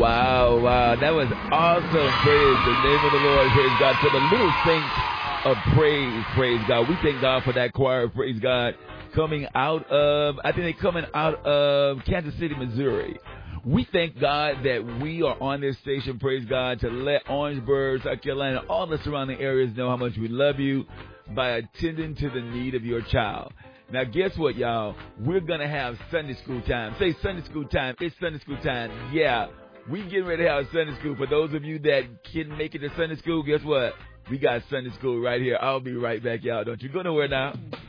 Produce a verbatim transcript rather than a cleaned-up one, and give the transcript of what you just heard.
Wow, wow. That was awesome. Praise the name of the Lord. Praise God. For the little saints of praise. Praise God. We thank God for that choir. Praise God. Coming out of, I think they're coming out of Kansas City, Missouri. We thank God that we are on this station, praise God, to let Orangeburg, South Carolina, all the surrounding areas know how much we love you by attending to the need of your child. Now, guess what, y'all? We're going to have Sunday school time. Say Sunday school time. It's Sunday school time. Yeah, we getting ready to have Sunday school. For those of you that can make it to Sunday school, guess what? We got Sunday school right here. I'll be right back, y'all. Don't you go nowhere now.